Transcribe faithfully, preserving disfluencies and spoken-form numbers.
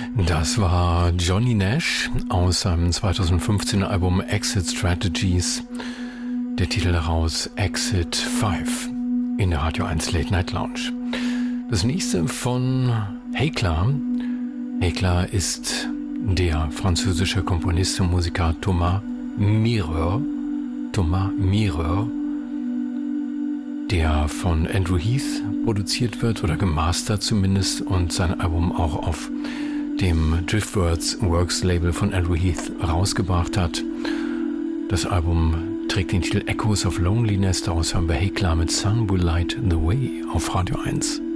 Das war Johnny Nash aus seinem zweitausendfünfzehner Album Exit Strategies. Der Titel daraus Exit fünf in der Radio eins Late Night Lounge. Das nächste von Heikla. Heikla ist der französische Komponist und Musiker Thomas Mireur. Thomas Mireur, der von Andrew Heath produziert wird oder gemastert zumindest und sein Album auch auf dem Driftworks Works Label von Andrew Heath rausgebracht hat. Das Album trägt den Titel Echoes of Loneliness, daraus haben wir Heikla mit Sun Will Light the Way auf Radio eins.